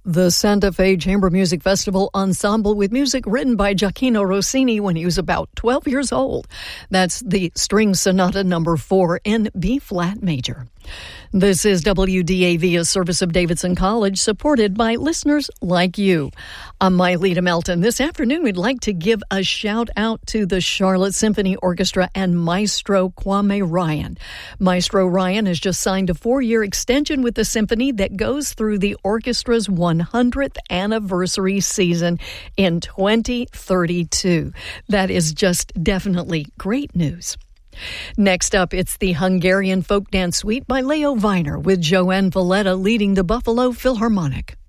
The Santa Fe Chamber Music Festival Ensemble with music written by Gioacchino Rossini when he was about 12 years old. That's the String Sonata No. 4 in B-flat major. This is WDAV, a service of Davidson College, supported by listeners like you. I'm Myleta Melton. This afternoon, we'd like to give a shout-out to the Charlotte Symphony Orchestra and Maestro Kwame Ryan. Maestro Ryan has just signed a 4-year extension with the symphony that goes through the orchestra's 100th anniversary season in 2032. That is just definitely great news. Next up, it's the Hungarian Folk Dance Suite by Leo Weiner with Joanne Valletta leading the Buffalo Philharmonic.